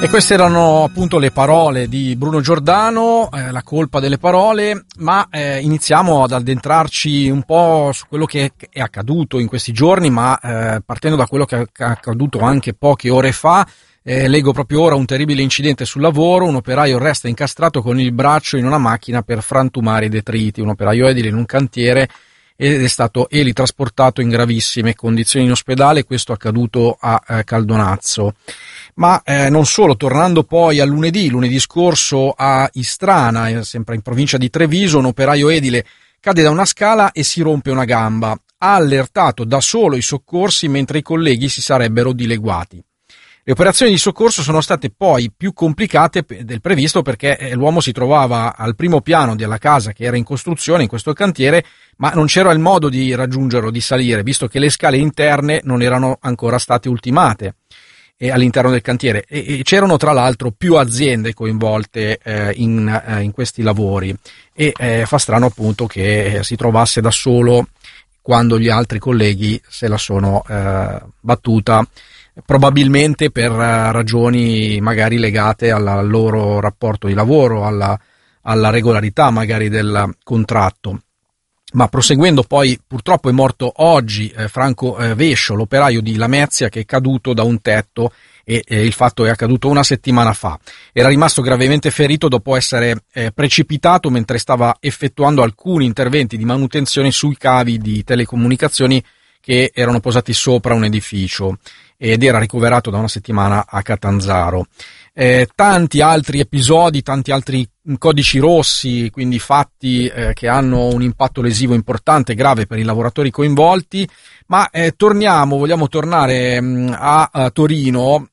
E queste erano appunto le parole di Bruno Giordano, la colpa delle parole, ma iniziamo ad addentrarci un po' su quello che è accaduto in questi giorni, ma partendo da quello che è accaduto anche poche ore fa. Leggo proprio ora un terribile incidente sul lavoro, un operaio resta incastrato con il braccio in una macchina per frantumare i detriti, un operaio edile in un cantiere ed è stato elitrasportato in gravissime condizioni in ospedale, questo è accaduto a Caldonazzo. Ma non solo, tornando poi a lunedì scorso a Istrana, sempre in provincia di Treviso, un operaio edile cade da una scala e si rompe una gamba. Ha allertato da solo i soccorsi mentre i colleghi si sarebbero dileguati. Le operazioni di soccorso sono state poi più complicate del previsto perché l'uomo si trovava al primo piano della casa che era in costruzione in questo cantiere, ma non c'era il modo di raggiungerlo, di salire, visto che le scale interne non erano ancora state ultimate all'interno del cantiere e c'erano tra l'altro più aziende coinvolte in questi lavori e fa strano appunto che si trovasse da solo quando gli altri colleghi se la sono battuta, probabilmente per ragioni magari legate al loro rapporto di lavoro, alla regolarità magari del contratto. Ma proseguendo poi, purtroppo è morto oggi Franco Vescio, l'operaio di Lamezia che è caduto da un tetto e il fatto è accaduto una settimana fa. Era rimasto gravemente ferito dopo essere precipitato mentre stava effettuando alcuni interventi di manutenzione sui cavi di telecomunicazioni che erano posati sopra un edificio ed era ricoverato da una settimana a Catanzaro. Tanti altri episodi, tanti altri codici rossi, quindi fatti che hanno un impatto lesivo importante, grave per i lavoratori coinvolti, ma vogliamo tornare a Torino,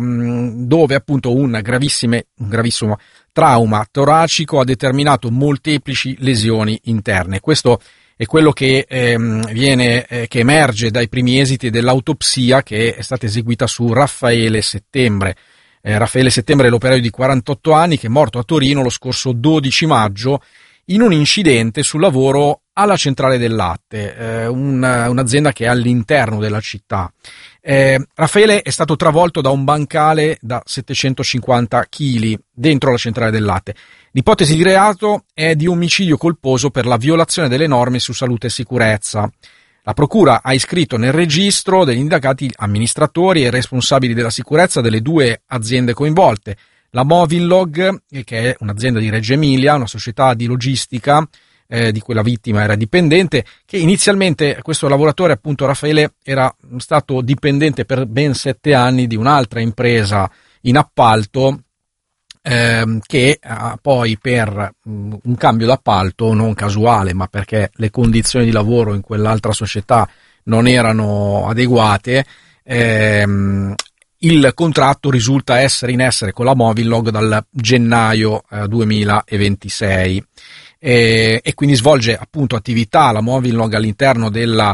dove appunto un gravissimo trauma toracico ha determinato molteplici lesioni interne. Questo è quello che che emerge dai primi esiti dell'autopsia che è stata eseguita su Raffaele Settembre. Raffaele Settembre è l'operaio di 48 anni che è morto a Torino lo scorso 12 maggio in un incidente sul lavoro alla centrale del latte, un'azienda che è all'interno della città. Raffaele è stato travolto da un bancale da 750 kg dentro la centrale del latte. L'ipotesi di reato è di omicidio colposo per la violazione delle norme su salute e sicurezza. La Procura ha iscritto nel registro degli indagati amministratori e responsabili della sicurezza delle due aziende coinvolte, la Movinlog, che è un'azienda di Reggio Emilia, una società di logistica di cui la vittima era dipendente, che inizialmente questo lavoratore, appunto Raffaele, era stato dipendente per ben 7 anni di un'altra impresa in appalto, che poi per un cambio d'appalto non casuale, ma perché le condizioni di lavoro in quell'altra società non erano adeguate, il contratto risulta essere in essere con la Movinlog dal gennaio 2026 e quindi svolge appunto attività la Movinlog all'interno della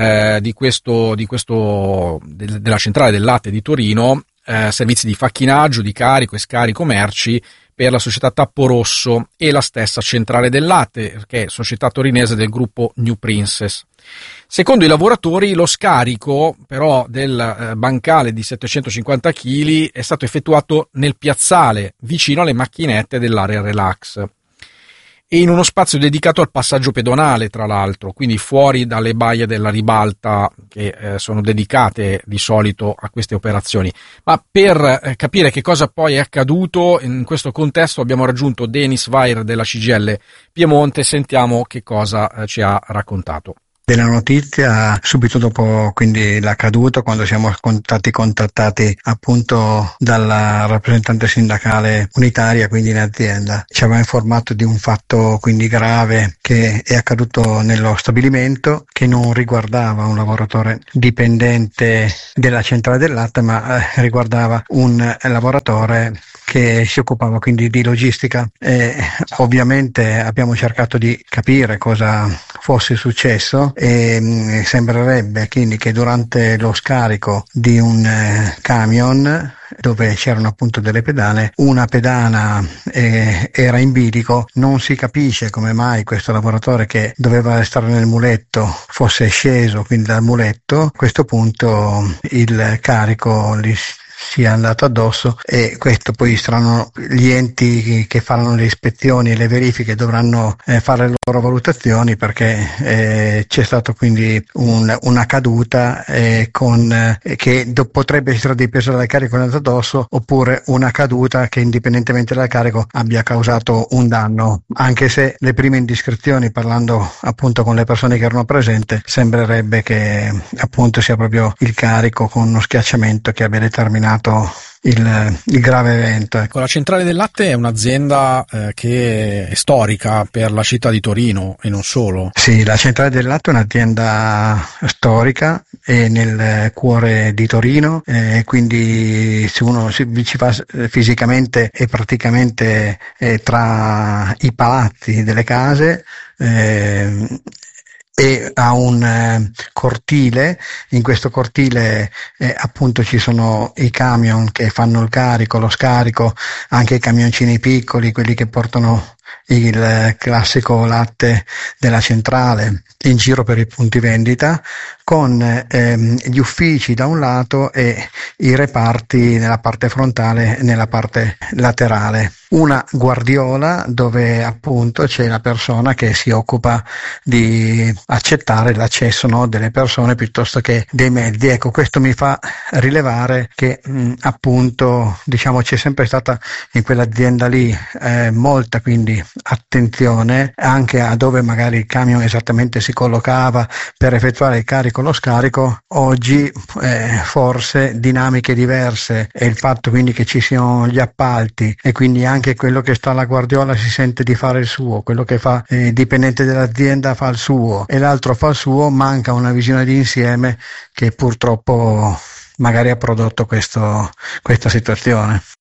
centrale del latte di Torino, servizi di facchinaggio, di carico e scarico merci per la società Tappo Rosso e la stessa centrale del latte, che è società torinese del gruppo New Princess. Secondo i lavoratori, lo scarico però del bancale di 750 kg è stato effettuato nel piazzale vicino alle macchinette dell'area relax e in uno spazio dedicato al passaggio pedonale, tra l'altro, quindi fuori dalle baie della ribalta che sono dedicate di solito a queste operazioni. Ma per capire che cosa poi è accaduto in questo contesto abbiamo raggiunto Denis Vair della CGIL Piemonte, sentiamo che cosa ci ha raccontato. Della notizia subito dopo quindi l'accaduto, quando siamo stati contattati appunto dalla rappresentante sindacale unitaria, quindi in azienda, ci aveva informato di un fatto quindi grave che è accaduto nello stabilimento, che non riguardava un lavoratore dipendente della centrale del latte, ma riguardava un lavoratore che si occupava quindi di logistica. Ovviamente abbiamo cercato di capire cosa fosse successo e sembrerebbe quindi che durante lo scarico di un camion dove c'erano appunto delle pedane, una pedana era in bilico, non si capisce come mai questo lavoratore che doveva stare nel muletto fosse sceso quindi dal muletto. A questo punto il carico si sia andato addosso, e questo poi saranno gli enti che faranno le ispezioni e le verifiche, dovranno fare le loro valutazioni, perché c'è stato quindi una caduta che potrebbe essere dipesa dal carico andato addosso, oppure una caduta che indipendentemente dal carico abbia causato un danno, anche se le prime indiscrezioni, parlando appunto con le persone che erano presenti, sembrerebbe che appunto sia proprio il carico con uno schiacciamento che abbia determinato il grave evento. La Centrale del Latte è un'azienda che è storica per la città di Torino e non solo. Sì, la Centrale del Latte è un'azienda storica, è nel cuore di Torino, quindi se uno ci va fisicamente è praticamente tra i palazzi delle case, e ha un cortile. In questo cortile appunto ci sono i camion che fanno il carico, lo scarico, anche i camioncini piccoli, quelli che portano il classico latte della centrale in giro per i punti vendita, con gli uffici da un lato e i reparti nella parte frontale e nella parte laterale. Una guardiola dove appunto c'è la persona che si occupa di accettare l'accesso, no, delle persone piuttosto che dei mezzi. Ecco, questo mi fa rilevare che appunto, diciamo, c'è sempre stata in quell'azienda lì molta quindi attenzione anche a dove magari il camion esattamente si collocava per effettuare il carico o lo scarico. Oggi forse dinamiche diverse, e il fatto quindi che ci siano gli appalti e quindi anche quello che sta alla guardiola si sente di fare il suo, quello che fa il dipendente dell'azienda fa il suo e l'altro fa il suo, manca una visione di insieme che purtroppo magari ha prodotto questa situazione.